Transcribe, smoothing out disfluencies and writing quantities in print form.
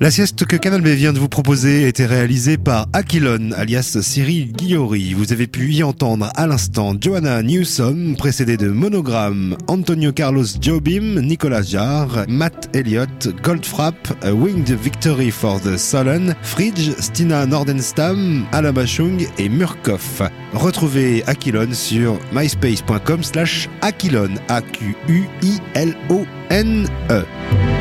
La sieste que Canal B vient de vous proposer était réalisée par Aquilon, alias Cyril Guillory. Vous avez pu y entendre à l'instant Joanna Newsom, précédée de Monogram, Antonio Carlos Jobim, Nicolas Jarre, Matt Elliott, Goldfrapp, A Winged Victory for the Sullen, Fridge, Stina Nordenstam, Alabachung et Murkoff. Retrouvez Aquilon sur myspace.com/Aquilon, A-Q-U-I-L-O-N-E.